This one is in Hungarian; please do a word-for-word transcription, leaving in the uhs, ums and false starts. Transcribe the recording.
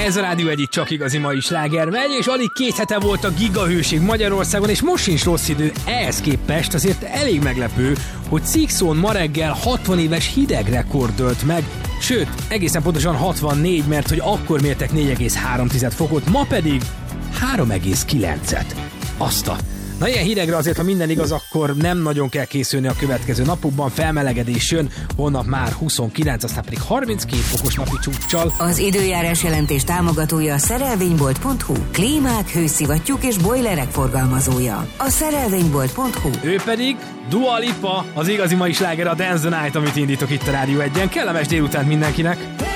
Ez a Rádió egyik csak igazi mai sláger megy, és alig két hete volt a gigahőség Magyarországon, és most sincs rossz idő. Ehhez képest azért elég meglepő, hogy Szikszón ma reggel hatvan éves hidegrekord dölt meg, sőt, egészen pontosan hatvannégy, mert hogy akkor mértek négy egész három fokot, ma pedig három egész kilencet. Azt a... Na ilyen hidegre azért, ha minden igaz, akkor nem nagyon kell készülni a következő napokban, felmelegedés jön, holnap már huszonkilenc, aztán pedig harminckét fokos napi csúccsal. Az időjárás jelentés támogatója a szerelvénybolt pont hu, klímák, hőszivattyúk és bojlerek forgalmazója. A szerelvénybolt pont hu. Ő pedig Dua Lipa, az igazi mai sláger, a Dance the Night, amit indítok itt a Rádió egyen. Kellemes délután mindenkinek!